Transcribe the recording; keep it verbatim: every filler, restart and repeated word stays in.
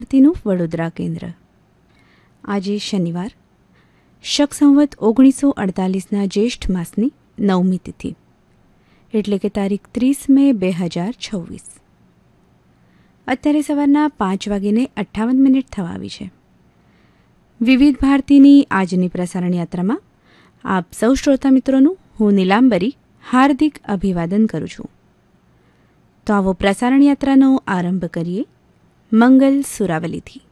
તેનું વડોદરા કેન્દ્ર. આજે શનિવાર, શક સંવત ઓગણીસો અડતાલીસના જ્યેષ્ઠ માસની નવમી તિથિ, એટલે કે તારીખ ત્રીસ મે બે હજાર છવ્વીસ. અત્યારે સવારના પાંચ વાગીને અઠ્ઠાવન મિનિટ થવા આવી છે. વિવિધ ભારતીની આજની પ્રસારણ યાત્રામાં આપ સૌ શ્રોતા મિત્રોનું હું નીલાંબરી હાર્દિક અભિવાદન કરું છું. તો આવો પ્રસારણ યાત્રાનો આરંભ કરીએ મંગલ સુરાવલીથી.